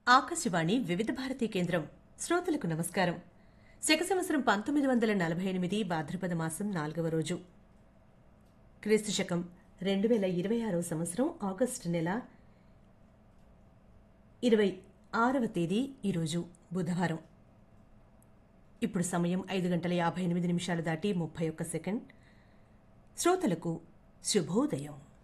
ఆకాశవాణి వివిధ భారతీ కేంద్రం శ్రోతలకు నమస్కారం. శక సంవత్సరం 1948 భాద్రపద మాసం 4వ రోజు, క్రీస్తు శకం 2026 సంవత్సరం ఆగస్టు నెల 26వ తేదీ ఈరోజు బుధవారం. ఇప్పుడు సమయం 5:58 దాటి 31 సెకండ్. శ్రోతలకు శుభోదయం.